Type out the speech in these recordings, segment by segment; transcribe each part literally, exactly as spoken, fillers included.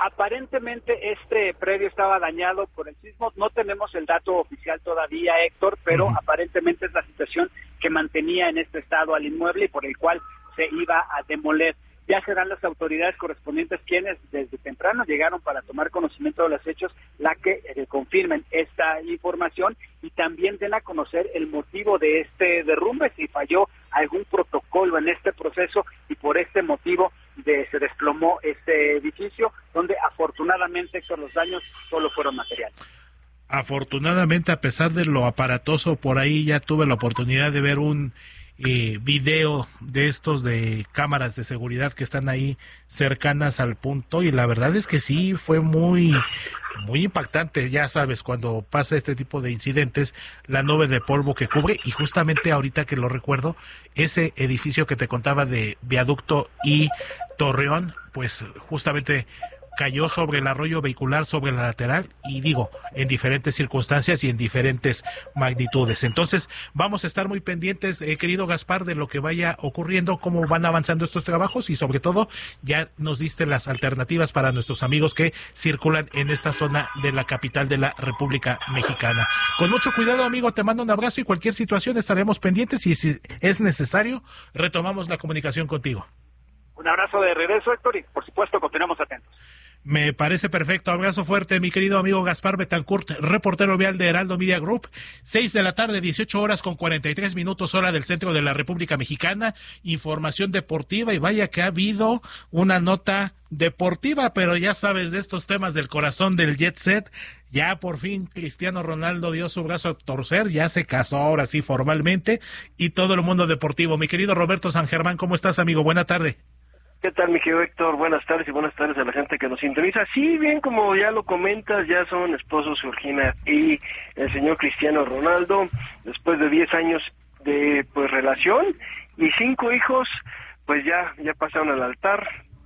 Aparentemente este predio estaba dañado por el sismo, no tenemos el dato oficial todavía, Héctor, pero uh-huh. aparentemente es la situación que mantenía en este estado al inmueble y por el cual se iba a demoler. Ya serán las autoridades correspondientes quienes desde temprano llegaron para tomar conocimiento de los hechos, la que eh, confirmen esta información y también den a conocer el motivo de este derrumbe, si falló algún protocolo en este proceso y por este motivo de, se desplomó este edificio, donde afortunadamente Héctor, los daños solo fueron materiales. Afortunadamente, a pesar de lo aparatoso, por ahí ya tuve la oportunidad de ver un Eh, video de estos de cámaras de seguridad que están ahí cercanas al punto, y la verdad es que sí fue muy muy impactante. Ya sabes, cuando pasa este tipo de incidentes, la nube de polvo que cubre, y justamente ahorita que lo recuerdo, ese edificio que te contaba de Viaducto y Torreón, pues justamente cayó sobre el arroyo vehicular, sobre la lateral, y digo, en diferentes circunstancias y en diferentes magnitudes. Entonces, vamos a estar muy pendientes, eh, querido Gaspar, de lo que vaya ocurriendo, cómo van avanzando estos trabajos, y sobre todo, ya nos diste las alternativas para nuestros amigos que circulan en esta zona de la capital de la República Mexicana. Con mucho cuidado, amigo, te mando un abrazo, y cualquier situación estaremos pendientes, y si es necesario, retomamos la comunicación contigo. Un abrazo de regreso, Héctor, y por supuesto continuamos atentos. Me parece perfecto. Abrazo fuerte, mi querido amigo Gaspar Betancourt, reportero vial de Heraldo Media Group. Seis de la tarde, dieciocho horas con cuarenta y tres minutos, hora del centro de la República Mexicana. Información deportiva, y vaya que ha habido una nota deportiva, pero ya sabes, de estos temas del corazón del jet set. Ya por fin Cristiano Ronaldo dio su brazo a torcer, ya se casó ahora sí formalmente, y todo el mundo deportivo. Mi querido Roberto San Germán, ¿cómo estás, amigo? Buena tarde. ¿Qué tal, mi querido Héctor? Buenas tardes y buenas tardes a la gente que nos sintoniza. Sí, bien, como ya lo comentas, ya son esposos Georgina y el señor Cristiano Ronaldo, después de diez años de pues relación y cinco hijos, pues ya ya pasaron al altar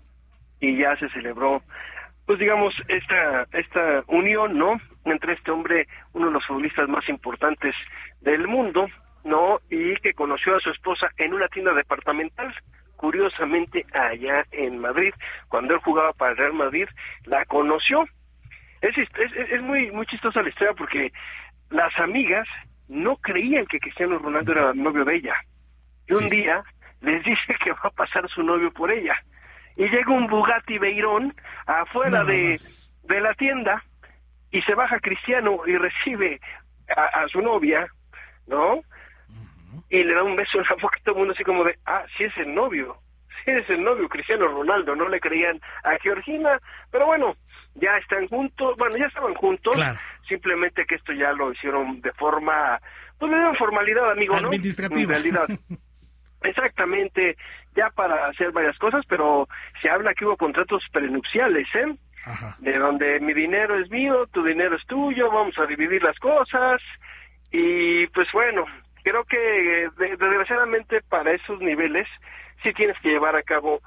y ya se celebró, pues digamos, esta esta unión, ¿no?, entre este hombre, uno de los futbolistas más importantes del mundo, ¿no?, y que conoció a su esposa en una tienda departamental. Curiosamente, allá en Madrid, cuando él jugaba para el Real Madrid, la conoció. Es, es, es muy muy chistosa la historia, porque las amigas no creían que Cristiano Ronaldo era novio de ella. Y un sí. día les dice que va a pasar su novio por ella. Y llega un Bugatti Veyron afuera no, de, de la tienda, y se baja Cristiano y recibe a, a su novia, ¿no?, y le da un beso en la boca, todo el mundo así como de, ah, sí es el novio, sí es el novio, Cristiano Ronaldo. No le creían a Georgina, pero bueno, ya están juntos, bueno, ya estaban juntos, claro. Simplemente que esto ya lo hicieron de forma, pues le dieron formalidad, amigo, ¿no? Administrativa. En realidad. Exactamente, ya para hacer varias cosas, pero se habla que hubo contratos prenupciales, ¿eh? Ajá. De donde mi dinero es mío, tu dinero es tuyo, vamos a dividir las cosas, y pues bueno, creo que desgraciadamente para esos niveles sí tienes que llevar a cabo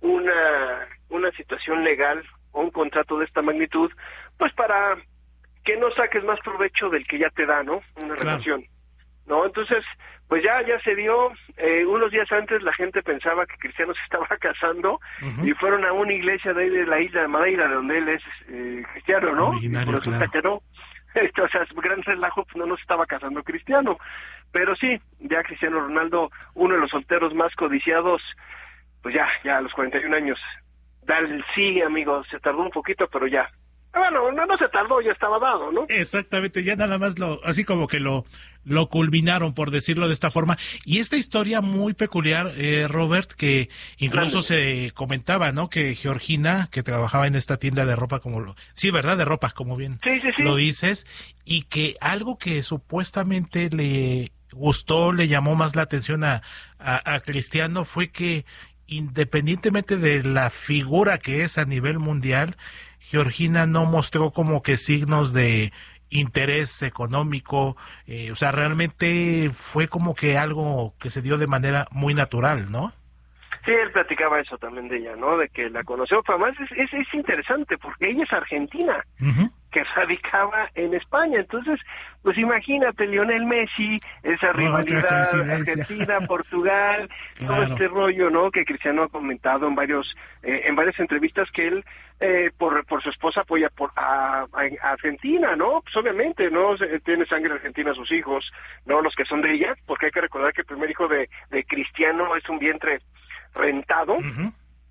una una situación legal o un contrato de esta magnitud, pues para que no saques más provecho del que ya te da, ¿no?, una claro. relación, ¿no? Entonces, pues ya ya se dio, eh, unos días antes la gente pensaba que Cristiano se estaba casando, uh-huh. y fueron a una iglesia de ahí de la isla de Madeira, de donde él es eh, cristiano, ¿no? Originario, y por eso claro. que no. O sea, gran relajo, pues no nos estaba casando Cristiano. Pero sí, ya Cristiano Ronaldo, uno de los solteros más codiciados, pues ya, ya a los cuarenta y un años, da el sí, amigos, se tardó un poquito, pero ya. Bueno, no, no se tardó, ya estaba dado, ¿no? Exactamente, ya nada más lo, así como que lo, lo culminaron, por decirlo de esta forma. Y esta historia muy peculiar, eh, Robert, que incluso Grande. se comentaba, ¿no?, que Georgina, que trabajaba en esta tienda de ropa, como lo, sí, ¿verdad?, de ropa, como bien sí, sí, sí. lo dices, y que algo que supuestamente le gustó, le llamó más la atención a, a, a Cristiano, fue que independientemente de la figura que es a nivel mundial, Georgina no mostró como que signos de interés económico, eh, o sea, realmente fue como que algo que se dio de manera muy natural, ¿no? Sí, él platicaba eso también de ella, ¿no?, de que la conoció, pero además es, es, es interesante, porque ella es argentina, uh-huh. que radicaba en España. Entonces, pues imagínate, Lionel Messi, esa rivalidad Argentina-Portugal, claro. Todo este rollo, ¿no? Que Cristiano ha comentado en varios eh, en varias entrevistas que él, eh, por por su esposa, apoya por a, a Argentina, ¿no? Pues obviamente, ¿no? Tiene sangre argentina sus hijos, ¿no? Los que son de ella, porque hay que recordar que el primer hijo de, de Cristiano es un vientre rentado, uh-huh.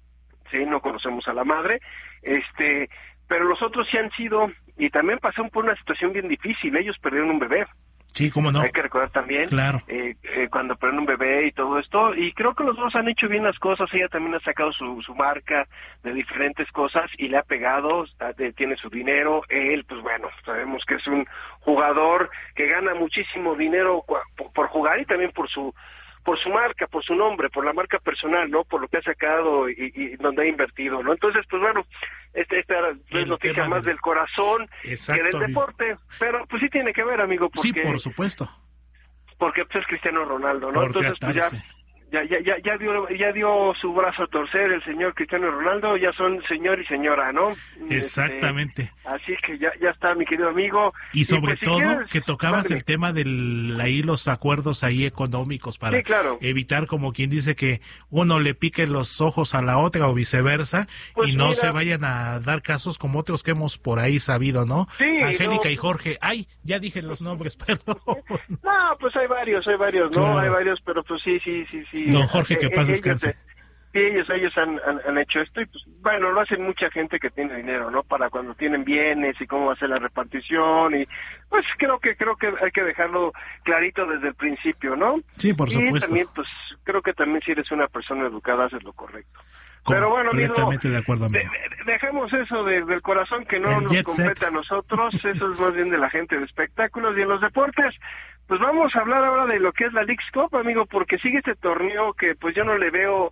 Sí, no conocemos a la madre, este... pero los otros sí han sido, y también pasaron por una situación bien difícil, ellos perdieron un bebé. Sí, cómo no. Hay que recordar también, claro. eh, eh, cuando perdieron un bebé y todo esto, y creo que los dos han hecho bien las cosas, ella también ha sacado su, su marca de diferentes cosas y le ha pegado, eh, tiene su dinero, él, pues bueno, sabemos que es un jugador que gana muchísimo dinero por, por jugar y también por su por su marca, por su nombre, por la marca personal, ¿no? Por lo que ha sacado y, y donde ha invertido, ¿no? Entonces, pues bueno, este, esta es noticia más del, del corazón exacto, que del deporte, pero pues sí tiene que ver, amigo, porque... Sí, por supuesto. Porque pues es Cristiano Ronaldo, ¿no? Porque entonces, pues ya... Ya, ya, ya, ya dio, ya dio su brazo a torcer el señor Cristiano Ronaldo, ya son señor y señora, ¿no? Exactamente. Este, así que ya, ya está, mi querido amigo. Y sobre y pues, todo, si quieres, que tocabas dale. El tema del ahí los acuerdos ahí económicos para sí, claro. evitar, como quien dice, que uno le pique los ojos a la otra o viceversa, pues y no mira, se vayan a dar casos como otros que hemos por ahí sabido, ¿no? Sí, Angélica no. y Jorge, ay, ya dije los nombres, perdón. No, pues hay varios, hay varios, ¿no? Claro. Hay varios, pero pues sí, sí, sí, sí. Don Jorge, que paz descanse. Sí, ellos, ellos han, han, han hecho esto y pues bueno, lo hacen mucha gente que tiene dinero, ¿no? Para cuando tienen bienes y cómo va a ser la repartición y pues creo que creo que hay que dejarlo clarito desde el principio, ¿no? Sí, por supuesto. Y también pues creo que también si eres una persona educada haces lo correcto. Pero bueno, amigo, completamente de acuerdo, amigo. De, dejemos eso de, del corazón que no el nos compete set. a nosotros, eso es más bien de la gente de espectáculos y en los deportes. Pues vamos a hablar ahora de lo que es la Leagues Cup, amigo, porque sigue este torneo que pues yo no le veo,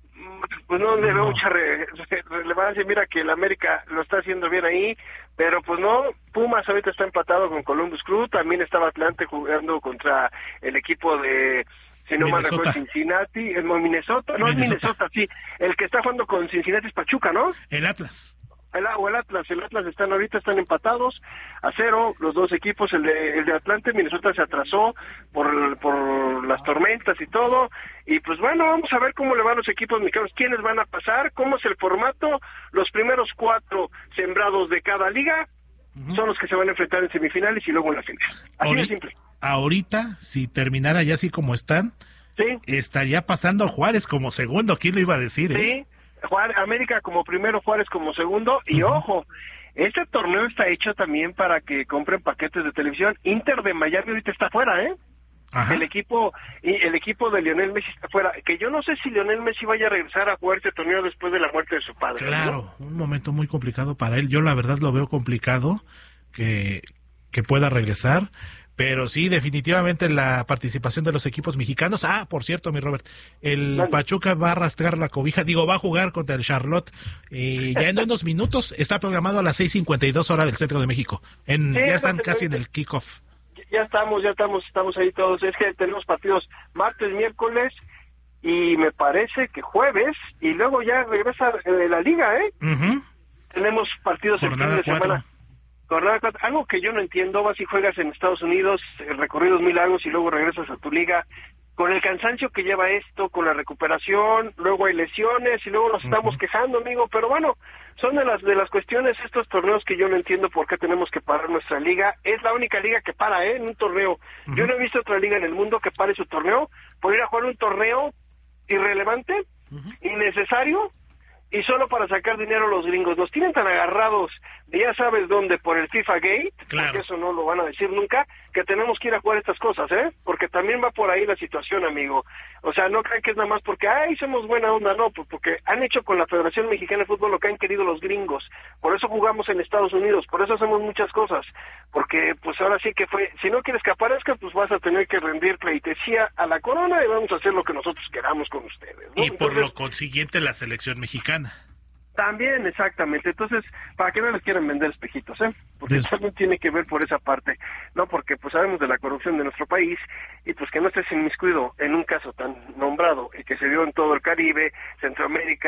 pues no le veo no. mucha re, re, relevancia. Mira que el América lo está haciendo bien ahí, pero pues no, Pumas ahorita está empatado con Columbus Crew, también estaba Atlante jugando contra el equipo de... Si no mal recuerdo, Cincinnati, el Minnesota, no Minnesota. es Minnesota, sí, el que está jugando con Cincinnati es Pachuca, ¿no? El Atlas. El, o el Atlas, el Atlas están ahorita, están empatados a cero, los dos equipos, el de, el de Atlante, Minnesota se atrasó por, por las tormentas y todo, y pues bueno, vamos a ver cómo le van los equipos mexicanos, quiénes van a pasar, cómo es el formato, los primeros cuatro sembrados de cada liga uh-huh. son los que se van a enfrentar en semifinales y luego en la final, así Ahorita, de simple. Ahorita, si terminara ya así como están, ¿sí? estaría pasando Juárez como segundo, ¿quién lo iba a decir? Sí. ¿eh? Juárez, América como primero, Juárez como segundo, y uh-huh. ojo, este torneo está hecho también para que compren paquetes de televisión. Inter de Miami ahorita está fuera, ¿eh? Ajá. El equipo el equipo de Lionel Messi está fuera, que yo no sé si Lionel Messi vaya a regresar a jugar este torneo después de la muerte de su padre. Claro, ¿no? Un momento muy complicado para él, yo la verdad lo veo complicado que, que pueda regresar. Pero sí, definitivamente la participación de los equipos mexicanos. Ah, por cierto, mi Robert, el vale. Pachuca va a arrastrar la cobija, digo, va a jugar contra el Charlotte eh, ya en unos minutos. Está programado a las seis cincuenta y dos hora del Centro de México. En, sí, ya están casi en el kickoff. Ya estamos, ya estamos, estamos ahí todos. Es que tenemos partidos martes, miércoles y me parece que jueves y luego ya regresa eh, la liga, ¿eh? Uh-huh. Tenemos partidos el fin de semana. Algo que yo no entiendo, vas y juegas en Estados Unidos, recorridos muy largos y luego regresas a tu liga, con el cansancio que lleva esto, con la recuperación, luego hay lesiones y luego nos uh-huh. estamos quejando, amigo, pero bueno, son de las de las cuestiones estos torneos que yo no entiendo por qué tenemos que parar nuestra liga. Es la única liga que para, ¿eh? En un torneo. Uh-huh. Yo no he visto otra liga en el mundo que pare su torneo por ir a jugar un torneo irrelevante, uh-huh. innecesario, y solo para sacar dinero los gringos. Los tienen tan agarrados de ya sabes dónde, por el FIFA Gate, claro. porque eso no lo van a decir nunca, que tenemos que ir a jugar estas cosas, ¿eh? Porque también va por ahí la situación, amigo. O sea, no crean que es nada más porque, ay, somos buena onda, no, pues porque han hecho con la Federación Mexicana de Fútbol lo que han querido los gringos. Por eso jugamos en Estados Unidos, por eso hacemos muchas cosas. Porque, pues ahora sí que fue, si no quieres que aparezca, pues vas a tener que rendir pleitesía a la corona y vamos a hacer lo que nosotros queramos con ustedes, ¿no? Y por Entonces, lo consiguiente, la selección mexicana. También, exactamente. Entonces, para que no les quieran vender espejitos, ¿eh? Porque Des... también tiene que ver por esa parte, ¿no? Porque pues sabemos de la corrupción de nuestro país y pues que no estés inmiscuido en un caso tan nombrado y que se dio en todo el Caribe, Centroamérica,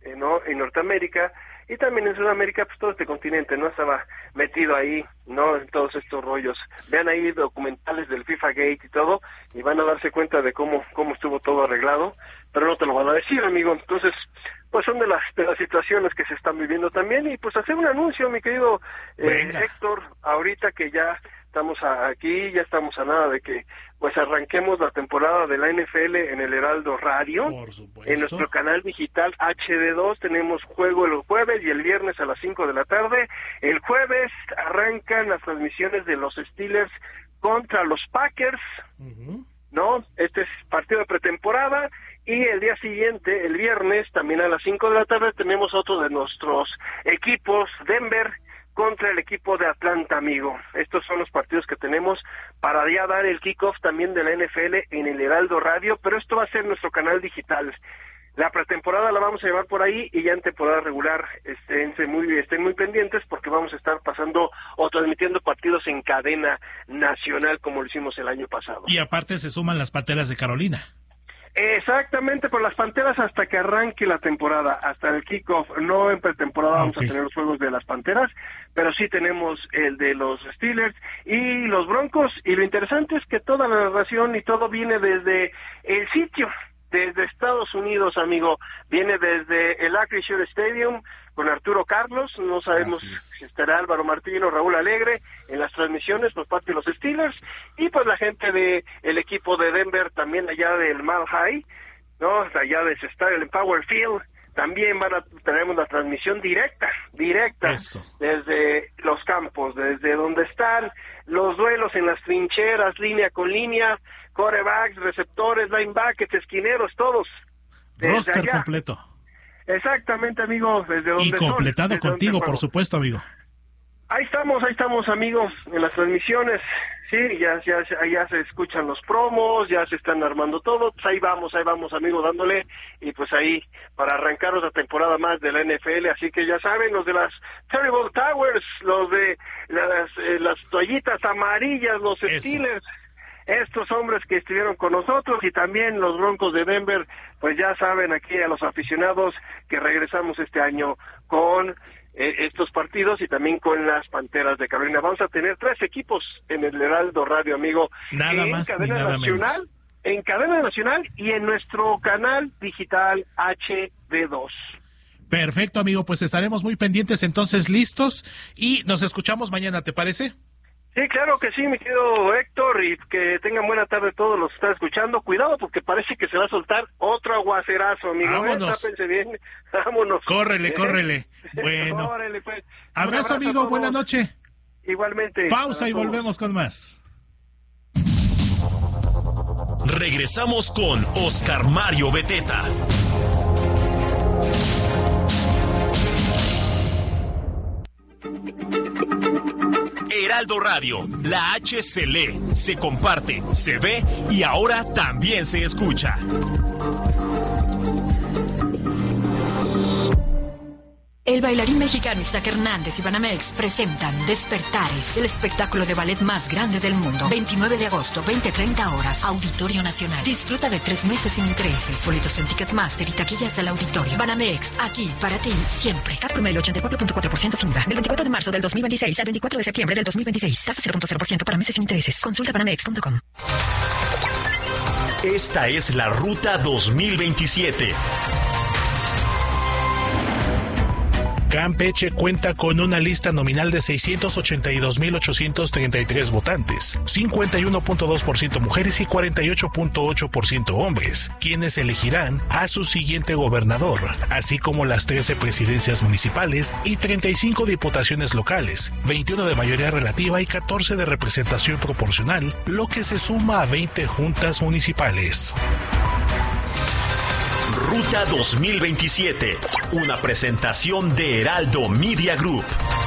eh, ¿no? En Norteamérica y también en Sudamérica, pues todo este continente, ¿no? Estaba metido ahí, ¿no? En todos estos rollos. Vean ahí documentales del FIFA Gate y todo, y van a darse cuenta de cómo, cómo estuvo todo arreglado, pero no te lo van a decir, amigo. Entonces, pues son de las, de las situaciones que se están viviendo también, y pues hacer un anuncio, mi querido eh, Héctor, ahorita que ya estamos a, aquí, ya estamos a nada de que pues arranquemos la temporada de la N F L en el Heraldo Radio. Por supuesto. En nuestro canal digital H D dos tenemos juego el jueves y el viernes a las cinco de la tarde. El jueves arrancan las transmisiones de los Steelers contra los Packers, uh-huh. ¿no? Este es partido de pretemporada. Y el día siguiente, el viernes, también a las cinco de la tarde, tenemos otro de nuestros equipos, Denver contra el equipo de Atlanta, amigo. Estos son los partidos que tenemos para ya dar el kickoff también de la N F L en el Heraldo Radio, pero esto va a ser nuestro canal digital. La pretemporada la vamos a llevar por ahí, y ya en temporada regular estén muy, estén muy pendientes, porque vamos a estar pasando o transmitiendo partidos en cadena nacional como lo hicimos el año pasado. Y aparte se suman las Panteras de Carolina. Exactamente, por las Panteras hasta que arranque la temporada, hasta el kickoff. No en pretemporada ah, vamos okay. a tener los juegos de las Panteras, pero sí tenemos el de los Steelers y los Broncos, y lo interesante es que toda la narración y todo viene desde el sitio, desde Estados Unidos, amigo. Viene desde el Acrisure Stadium con Arturo Carlos, no sabemos si estará Álvaro Martín o Raúl Alegre en las transmisiones por parte de los Steelers, y pues la gente de el equipo de Denver también allá del Mile High, ¿no? Allá de ese estadio, el Power Field, también van a tenemos la transmisión directa, directa Eso. desde los campos, desde donde están los duelos en las trincheras, línea con línea, quarterbacks, receptores, linebackers, esquineros, todos. Roster allá. completo. Exactamente, amigo, desde donde Y completado son, contigo, por supuesto, amigo. Ahí estamos, ahí estamos, amigos, en las transmisiones. Sí, ya, ya, ya se escuchan los promos, ya se están armando todo. Pues ahí vamos, ahí vamos, amigo, dándole. Y pues ahí, para arrancar otra temporada más de la N F L. Así que ya saben, los de las Terrible Towers, los de las, eh, las toallitas amarillas, los Eso. Steelers. Estos hombres que estuvieron con nosotros, y también los Broncos de Denver, pues ya saben aquí a los aficionados que regresamos este año con eh, estos partidos y también con las Panteras de Carolina. Vamos a tener tres equipos en el Heraldo Radio, amigo. Nada en más cadena ni nada nacional, menos. En cadena nacional y en nuestro canal digital H D dos. Perfecto, amigo, pues estaremos muy pendientes, entonces listos, y nos escuchamos mañana, ¿te parece? Sí, claro que sí, mi querido Héctor, y que tengan buena tarde todos los que están escuchando. Cuidado, porque parece que se va a soltar otro aguacerazo, amigo. Vámonos. ¿Eh? Tápense bien. Vámonos. Córrele, ¿Eh? córrele. Bueno. Órale, pues. Abrazo, amigo, buena noche. Igualmente. Pausa y volvemos con más. Regresamos con Oscar Mario Beteta. Heraldo Radio, la H se lee, se comparte, se ve y ahora también se escucha. El bailarín mexicano Isaac Hernández y Banamex presentan Despertares, el espectáculo de ballet más grande del mundo. veintinueve de agosto, veinte treinta horas, Auditorio Nacional. Disfruta de tres meses sin intereses. Boletos en Ticketmaster y taquillas del auditorio. Banamex, aquí para ti, siempre. Cat promedio ochenta y cuatro punto cuatro por ciento sin I V A. Del veinticuatro de marzo del dos mil veintiséis al veinticuatro de septiembre del dos mil veintiséis. Tasa cero punto cero por ciento para meses sin intereses. Consulta banamex punto com. Esta es la Ruta dos mil veintisiete. Campeche cuenta con una lista nominal de seiscientos ochenta y dos mil ochocientos treinta y tres votantes, cincuenta y uno punto dos por ciento mujeres y cuarenta y ocho punto ocho por ciento hombres, quienes elegirán a su siguiente gobernador, así como las trece presidencias municipales y treinta y cinco diputaciones locales, veintiuno de mayoría relativa y catorce de representación proporcional, lo que se suma a veinte juntas municipales. Ruta dos mil veintisiete, una presentación de Heraldo Media Group.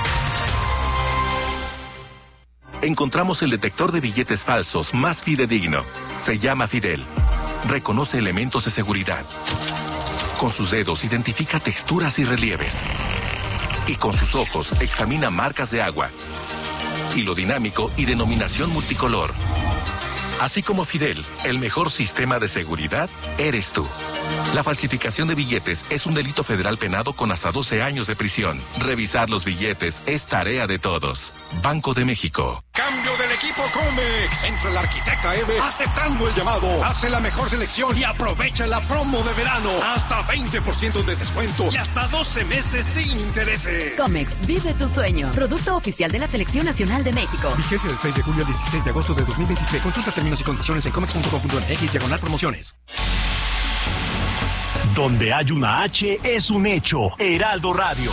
Encontramos el detector de billetes falsos más fidedigno. Se llama Fidel. Reconoce elementos de seguridad. Con sus dedos identifica texturas y relieves. Y con sus ojos examina marcas de agua, hilo dinámico y denominación multicolor. Así como Fidel, el mejor sistema de seguridad eres tú. La falsificación de billetes es un delito federal penado con hasta doce años de prisión. Revisar los billetes es tarea de todos. Banco de México. Cambio del equipo Comex. Entra el arquitecta Eve aceptando el llamado. Hace la mejor selección y aprovecha la promo de verano. Hasta veinte por ciento de descuento y hasta doce meses sin intereses. Comex, vive tu sueño. Producto oficial de la Selección Nacional de México. Vigencia del seis de julio al dieciséis de agosto de dos mil veintiséis. Consulta términos y condiciones en comex punto com punto m x diagonal promociones. Donde hay una H es un hecho. Heraldo Radio.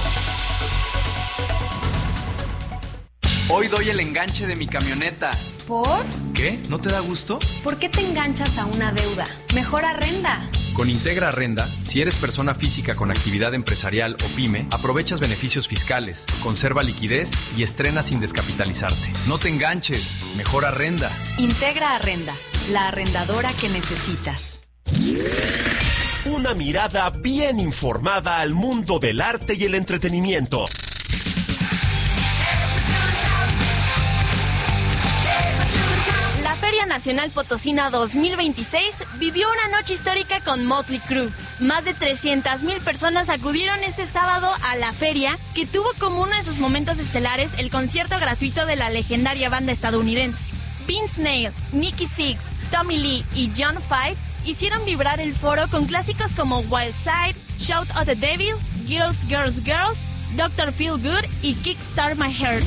Hoy doy el enganche de mi camioneta. ¿Por? ¿Qué? ¿No te da gusto? ¿Por qué te enganchas a una deuda? Mejor arrenda. Con Integra Arrenda, si eres persona física con actividad empresarial o pyme, aprovechas beneficios fiscales, conserva liquidez y estrena sin descapitalizarte. No te enganches, mejor arrenda. Integra Arrenda, la arrendadora que necesitas. Una mirada bien informada al mundo del arte y el entretenimiento. La Feria Nacional Potosina dos mil veintiséis vivió una noche histórica con Motley Crue. Más de trescientas mil personas acudieron este sábado a la feria, que tuvo como uno de sus momentos estelares el concierto gratuito de la legendaria banda estadounidense. Vince Neil, Nicky Six, Tommy Lee y John Five hicieron vibrar el foro con clásicos como Wild Side, Shout at the Devil, Girls, Girls, Girls, doctor Feel Good y Kickstart My Heart.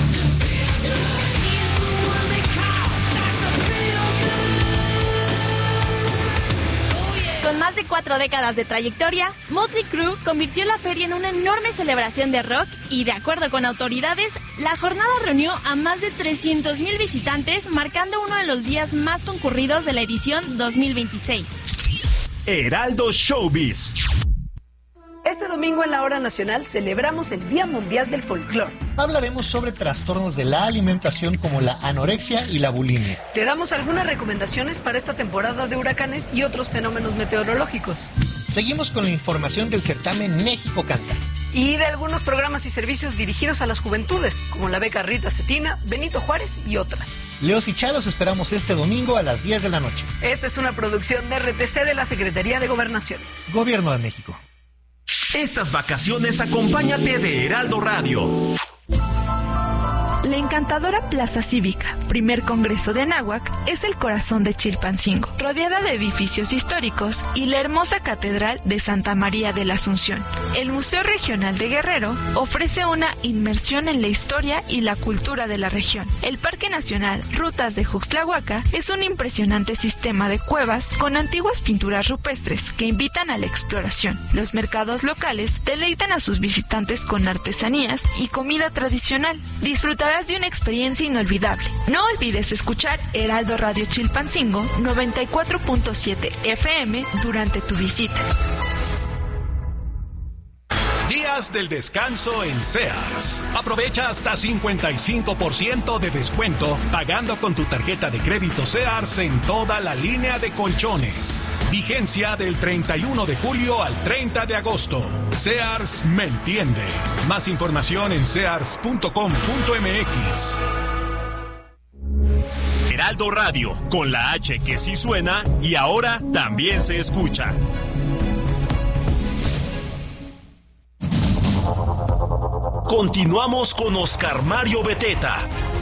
Con más de cuatro décadas de trayectoria, Motley Crue convirtió la feria en una enorme celebración de rock y, de acuerdo con autoridades, la jornada reunió a más de trescientos mil visitantes, marcando uno de los días más concurridos de la edición dos mil veintiséis. Heraldo Showbiz. Este domingo en la Hora Nacional celebramos el Día Mundial del Folclor. Hablaremos sobre trastornos de la alimentación como la anorexia y la bulimia. Te damos algunas recomendaciones para esta temporada de huracanes y otros fenómenos meteorológicos. Seguimos con la información del certamen México Canta. Y de algunos programas y servicios dirigidos a las juventudes, como la beca Rita Cetina, Benito Juárez y otras. Leos y Chalos esperamos este domingo a las diez de la noche. Esta es una producción de R T C de la Secretaría de Gobernación. Gobierno de México. Estas vacaciones acompáñate de Heraldo Radio. La encantadora Plaza Cívica, primer congreso de Anáhuac, es el corazón de Chilpancingo, rodeada de edificios históricos y la hermosa Catedral de Santa María de la Asunción. El Museo Regional de Guerrero ofrece una inmersión en la historia y la cultura de la región. El Parque Nacional Rutas de Juxtlahuaca es un impresionante sistema de cuevas con antiguas pinturas rupestres que invitan a la exploración. Los mercados locales deleitan a sus visitantes con artesanías y comida tradicional. Disfrutarás de una experiencia inolvidable. No olvides escuchar Heraldo Radio Chilpancingo noventa y cuatro punto siete F M durante tu visita. Días del descanso en Sears. Aprovecha hasta cincuenta y cinco por ciento de descuento pagando con tu tarjeta de crédito Sears en toda la línea de colchones. Vigencia del treinta y uno de julio al treinta de agosto. Sears me entiende. Más información en sears punto com punto m x. Heraldo Radio, con la H que sí suena y ahora también se escucha. Continuamos con Oscar Mario Beteta